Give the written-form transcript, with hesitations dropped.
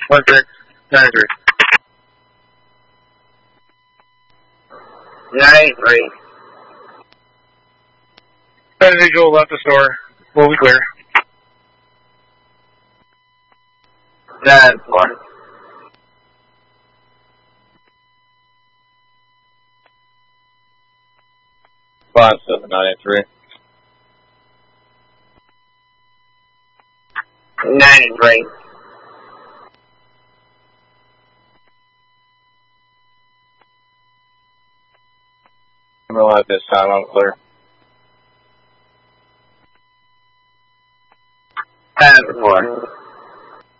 93. 93. Individual left the store. Will be clear. 94. 5793. 93. Realize this time I'm clear. 74.